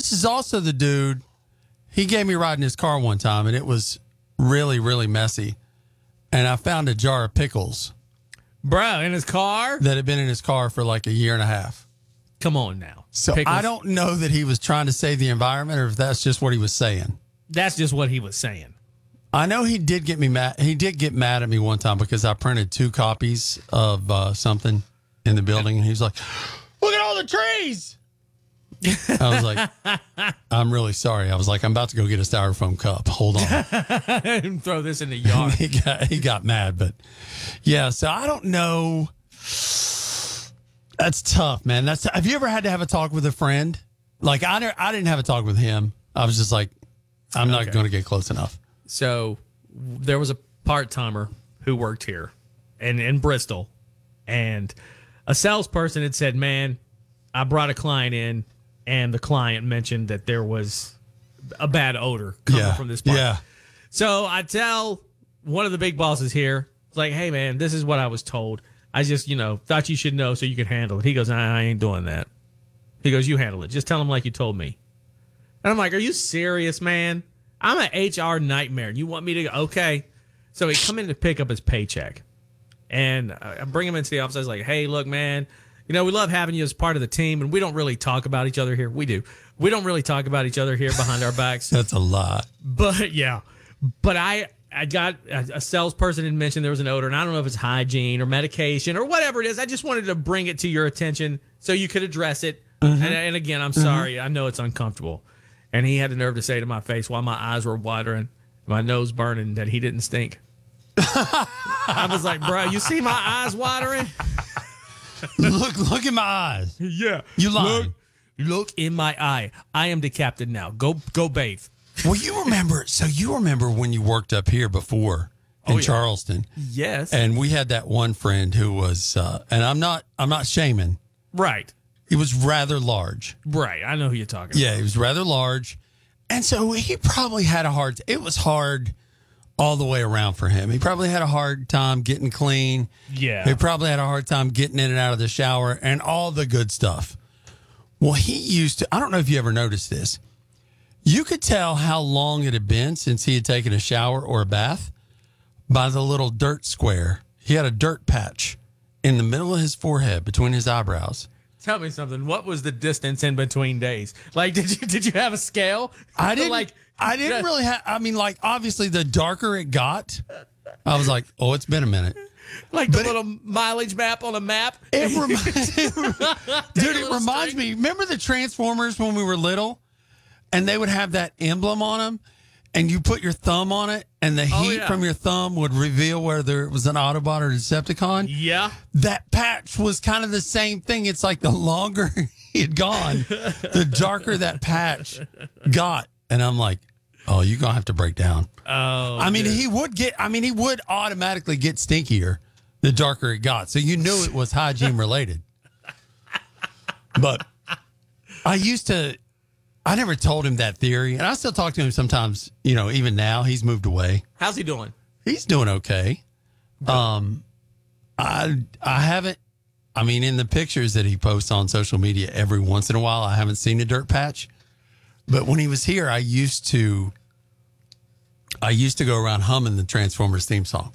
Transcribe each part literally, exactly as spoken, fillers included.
This is also the dude, he gave me a ride in his car one time, and it was really, really messy. And I found a jar of pickles. Bro, in his car? That had been in his car for like a year and a half. Come on now. So Pickles. I don't know that he was trying to save the environment or if that's just what he was saying. That's just what he was saying. I know he did get me mad. He did get mad at me one time because I printed two copies of uh, something in the building. And he was like, look at all the trees. I was like, I'm really sorry. I was like, I'm about to go get a styrofoam cup. Hold on. And throw this in the yard. he, got, he got mad. But yeah, so I don't know. That's tough, man. That's have you ever had to have a talk with a friend? Like I, never, I didn't have a talk with him. I was just like, I'm not Okay. going to get close enough. So there was a part-timer who worked here and in Bristol, and a salesperson had said, man, I brought a client in, and the client mentioned that there was a bad odor coming Yeah. from this part. Yeah. So I tell one of the big bosses here, it's like, hey, man, this is what I was told. I just, you know, thought you should know so you could handle it. He goes, I ain't doing that. He goes, you handle it. Just tell him like you told me. And I'm like, are you serious, man? I'm an H R nightmare. You want me to go? Okay. So he come in to pick up his paycheck. And I bring him into the office. I was like, hey, look, man, you know, we love having you as part of the team, and we don't really talk about each other here. We do. We don't really talk about each other here behind our backs. That's a lot. But, yeah. But I I got a, a salesperson had mentioned there was an odor, and I don't know if it's hygiene or medication or whatever it is. I just wanted to bring it to your attention so you could address it. Mm-hmm. And, and again, I'm sorry. Mm-hmm. I know it's uncomfortable. And he had the nerve to say to my face while my eyes were watering, my nose burning, that he didn't stink. I was like, bro, you see my eyes watering? look, look in my eyes. Yeah. You lying. Look, look in my eye. I am the captain now. Go go bathe. Well, you remember, so you remember when you worked up here before in Oh, yeah. Charleston. Yes. And we had that one friend who was, uh, and I'm not, I'm not shaming. Right. He was rather large. Right. I know who you're talking Yeah, about. he was rather large. And so he probably had a hard, it was hard all the way around for him. He probably had a hard time getting clean. Yeah. He probably had a hard time getting in and out of the shower and all the good stuff. Well, he used to, I don't know if you ever noticed this. You could tell how long it had been since he had taken a shower or a bath by the little dirt square. He had a dirt patch in the middle of his forehead between his eyebrows. Tell me something. What was the distance in between days? Like, did you did you have a scale? I didn't like. I didn't really have. I mean, like obviously, the darker it got, I was like, oh, it's been a minute. Like the But it- little mileage map on a map. It reminds, dude, it reminds me. Remember the Transformers when we were little, and they would have that emblem on them, and you put your thumb on it, and the Oh, heat yeah. from your thumb would reveal whether it was an Autobot or a Decepticon. Yeah. That patch was kind of the same thing. It's like the longer he had gone, the darker that patch got. And I'm like, oh, you're going to have to break down. Oh. I mean, dude. he would get, I mean, he would automatically get stinkier the darker it got. So you knew it was hygiene related. But I used to, I never told him that theory. And I still talk to him sometimes, you know, even now. He's moved away. How's he doing? He's doing okay. Um, I I haven't. I mean, in the pictures that he posts on social media, every once in a while, I haven't seen a dirt patch. But when he was here, I used to. I used to go around humming the Transformers theme song.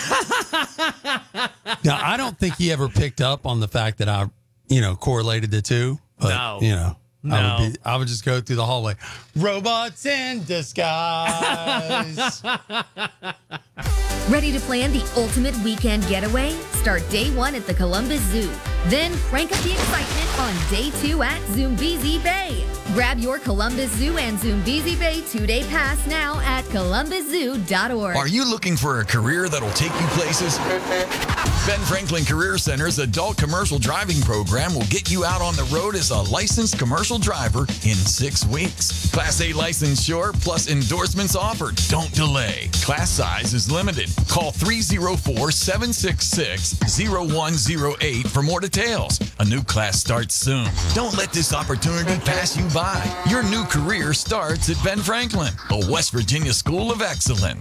Now, I don't think he ever picked up on the fact that I, you know, correlated the two. But No. you know, I No. would be, I would just go through the hallway. Robots in disguise. Ready to plan the ultimate weekend getaway? Start day one at the Columbus Zoo. Then crank up the excitement on day two at Zoombezi Bay. Grab your Columbus Zoo and Zoombezi Bay two-day pass now at columbus zoo dot org. Are you looking for a career that'll take you places? Ben Franklin Career Center's adult commercial driving program will get you out on the road as a licensed commercial driver in six weeks. Class A license sure, plus endorsements offered. Don't delay. Class size is limited. Call three oh four, seven six six, oh one oh eight for more details. A new class starts soon. Don't let this opportunity pass you by. Your new career starts at Ben Franklin, a West Virginia School of Excellence.